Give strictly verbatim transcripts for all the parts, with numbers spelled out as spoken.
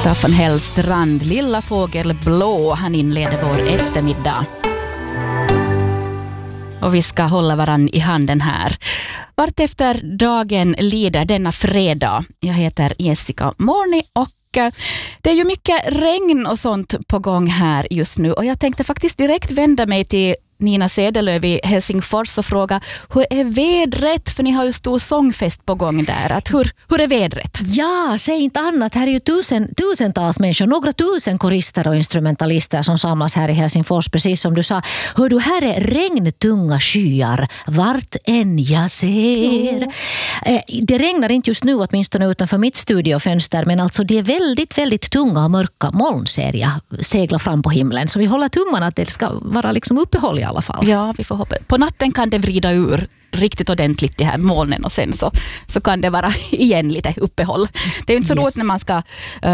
Staffan Hellstrand, Lilla fågel blå, han inleder vår eftermiddag. Och vi ska hålla varann i handen här. Vart efter dagen lider denna fredag. Jag heter Jessica Morni och det är ju mycket regn och sånt på gång här just nu. Och jag tänkte faktiskt direkt vända mig till Nina Sedelöv i Helsingfors och fråga hur är vädret? För ni har ju stor sångfest på gång där. Att hur, hur är vädret? Ja, säg inte annat. Här är ju tusen, tusentals människor, några tusen korister och instrumentalister som samlas här i Helsingfors, precis som du sa. Hör du, här är regntunga skyar vart än jag ser. Mm. Det regnar inte just nu åtminstone utanför mitt studiofönster, men alltså det är väldigt, väldigt tunga och mörka moln ser jag segla fram på himlen. Så vi håller tummarna att det ska vara liksom uppehåll i alla fall. Ja, vi får hoppa. På natten kan det vrida ur riktigt ordentligt de här molnen och sen så, så kan det vara igen lite uppehåll. Det är ju inte så yes. roligt när man ska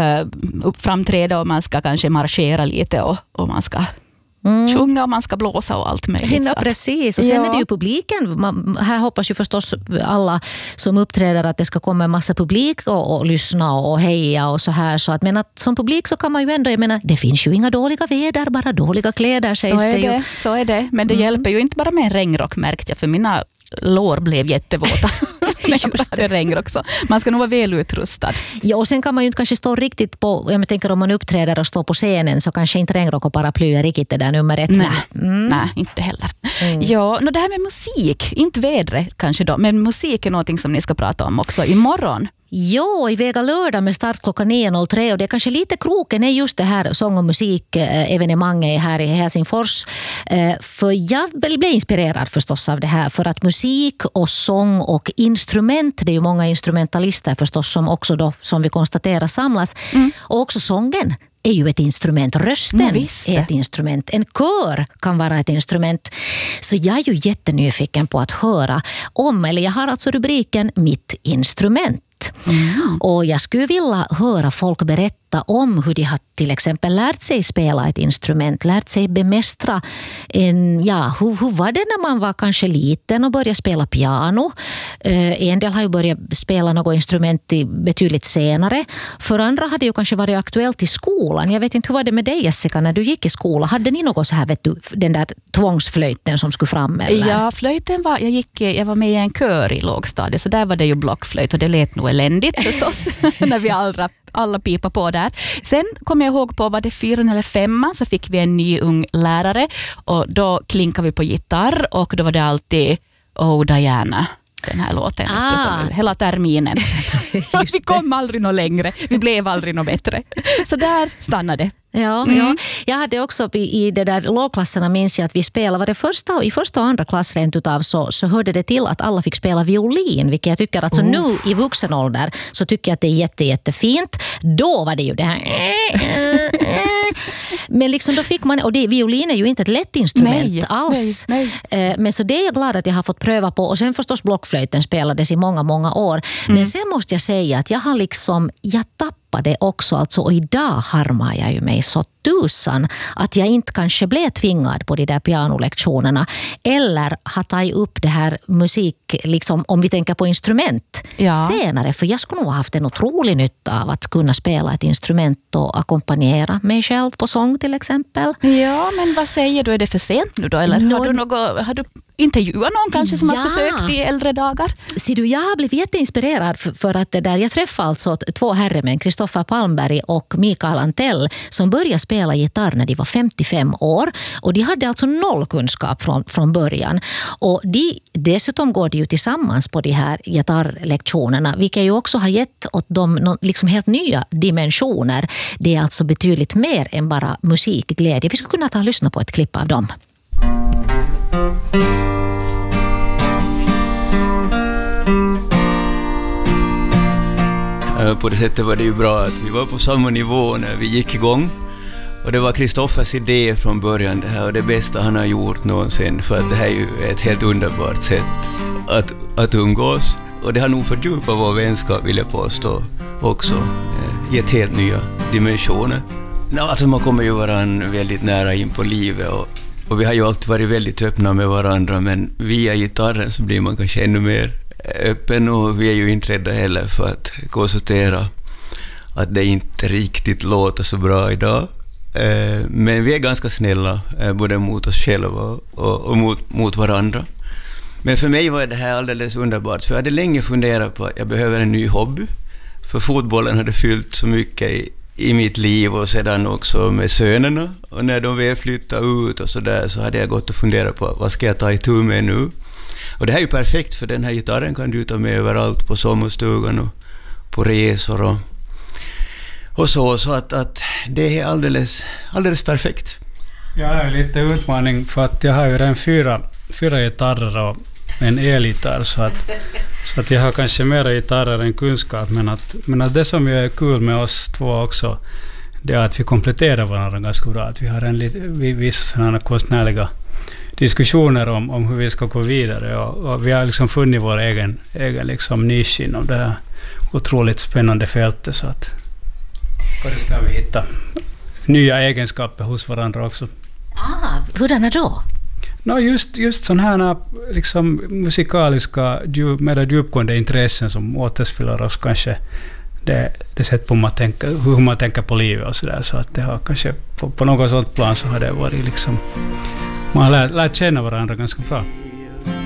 uh, framträda och man ska kanske marschera lite och, och man ska Mm. sjunga och man ska blåsa och allt möjligt. Ja, precis. Och sen ja. är det ju publiken. Man, här hoppas ju förstås alla som uppträder att det ska komma en massa publik och, och lyssna och heja och så här. Så att, men att som publik så kan man ju ändå, jag menar, det finns ju inga dåliga väder, bara dåliga kläder sägs så är det ju. Det, så är det, men det mm. hjälper ju inte bara med en regnrock märkte jag, för mina lår blev jättevåta. Just det. Regn också. Man ska nog vara väl utrustad. Ja, och sen kan man ju inte kanske stå riktigt på, jag tänker om man uppträder och står på scenen så kanske inte regnrock och paraply är riktigt det där nummer ett. Nej, mm. Nej inte heller. Mm. Ja, no, det här med musik, inte vädret kanske då, men musik är någonting som ni ska prata om också imorgon. Jo, i Vega lördag med start klockan nio noll tre och det är kanske lite kroken är just det här sång- och musikevenemanget här i Helsingfors. För jag blev inspirerad förstås av det här för att musik och sång och instrument, det är ju många instrumentalister förstås som också då, som vi konstaterar, samlas. Mm. Och också sången är ju ett instrument. Rösten är ett instrument. En kör kan vara ett instrument. Så jag är ju jättenyfiken på att höra om, eller jag har alltså rubriken Mitt instrument. Mm. Och jag skulle vilja höra folk berätta om hur de har till exempel lärt sig spela ett instrument, lärt sig bemästra en, ja, hur, hur var det när man var kanske liten och började spela piano? Uh, en del har ju börjat spela något instrument betydligt senare. För andra hade ju kanske varit aktuellt i skolan. Jag vet inte, hur var det med dig Jessica när du gick i skolan? Hade ni något så här, vet du, den där tvångsflöjten som skulle fram? Eller? Ja, flöjten var, jag, gick, jag var med i en kör i lågstadiet så där var det ju blockflöjt och det lät nog eländigt förstås när vi alla, alla pipa på där. Sen kom jag ihåg på, var det fyran eller femman så fick vi en ny ung lärare och då klinkade vi på gitarr och då var det alltid Oh Diana, den här låten. Ah. Hela terminen. Vi kom aldrig något längre. Vi blev aldrig något bättre. Så där stannade det. Ja, mm. ja, jag hade också i, i det där lågklasserna minns jag att vi spelade, var det första, i första och andra klass rent utav så, så hörde det till att alla fick spela violin, vilket jag tycker att så nu i vuxen ålder så tycker jag att det är jätte, jättefint. Då var det ju det här men liksom då fick man, och det, violin är ju inte ett lätt instrument nej, alls nej, nej. Men så det är jag glad att jag har fått pröva på och sen förstås blockflöjten spelades i många, många år mm. men sen måste jag säga att jag har liksom, jag tappade också alltså, och idag harmar jag ju mig så tusan att jag inte kanske blev tvingad på de där pianolektionerna eller har tagit upp det här musik, liksom, om vi tänker på instrument ja. senare, för jag skulle nog ha haft en otrolig nytta av att kunna spela ett instrument och ackompanjera mig själv på sång till exempel. Ja, men vad säger du, är det för sent nu då? Eller Nå- har du något, har du intervjua någon kanske som ja. har försökt i äldre dagar? Ser du, jag har blivit jätteinspirerad för, för att det där, jag träffade alltså två herremän, Kristoffer Palmberg och Mikael Antell, som började spela gitarr när de var femtiofem år och de hade alltså noll kunskap från, från början och de, dessutom går de ju tillsammans på de här gitarrlektionerna, vilket ju också har gett åt dem liksom helt nya dimensioner. Det är alltså betydligt mer än bara musikglädje. Vi skulle kunna ta och lyssna på ett klipp av dem. På det sättet var det ju bra att vi var på samma nivå när vi gick igång. Och det var Kristoffers idé från början det här och det bästa han har gjort någonsin, för att det här är ju ett helt underbart sätt att, att umgås. Och det har nog fördjupat vår vänskap, vill jag påstå, också. Eh, gett helt nya dimensioner. No, alltså man kommer ju varann väldigt nära in på livet och, och vi har ju alltid varit väldigt öppna med varandra, men via gitarren så blir man kanske ännu mer öppen och vi är ju inte rädda heller för att konstatera att det inte riktigt låter så bra idag. Men vi är ganska snälla både mot oss själva och, och mot, mot varandra. Men för mig var det här alldeles underbart, för jag hade länge funderat på att jag behöver en ny hobby. För fotbollen hade fyllt så mycket i, i mitt liv och sedan också med sönerna. Och när de väl flyttade ut och så där så hade jag gått och funderat på vad ska jag ta itu med nu. Och det här är ju perfekt, för den här gitarren kan du ta med överallt på sommarstugan och på resor och, och så. Så att, att det är alldeles, alldeles perfekt. Jag har lite utmaning för att jag har ju redan fyra, fyra gitarrer och en elgitarr, så att, så att jag har kanske mera gitarrer än kunskap, men att, men att det som är kul med oss två också, det är att vi kompletterar varandra ganska bra, att vi har en lite, vi, vissa sådana konstnärliga diskussioner om, om hur vi ska gå vidare, och, och vi har liksom funnit vår egen, egen liksom nisch inom det här otroligt spännande fältet, så att det ska vi hitta nya egenskaper hos varandra också. Ah, hurdana då? No, just, just sådana här liksom, musikaliska, djup, mer djupgående intressen som återspeglar oss kanske det, det sätt på man tänker, hur man tänker på livet och sådär. Så att det har kanske på, på något sådant plan så har det varit liksom, man har lärt, lärt känna varandra ganska bra.